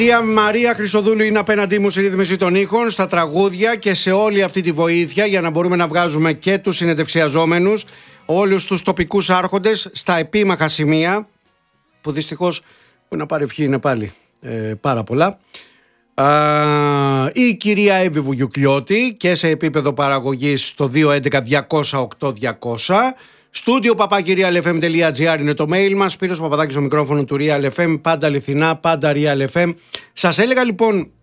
Η Μαρία Χριστοδούλου είναι απέναντί μου στη ρύθμιση των ήχων, στα τραγούδια και σε όλη αυτή τη βοήθεια για να μπορούμε να βγάζουμε και τους συνεντευξιαζόμενους, όλους τους τοπικούς άρχοντες στα επίμαχα σημεία που δυστυχώς που να πάρει ευχή είναι πάλι πάρα πολλά. Η κυρία Εύη Βουγιουκλιώτη και σε επίπεδο παραγωγής στο 211-208-200. Στούντιο papakirialfm.gr είναι το mail μας. Σπύρος Παπαδάκης στο μικρόφωνο του Real FM. Πάντα αληθινά, πάντα Real FM. Σας έλεγα λοιπόν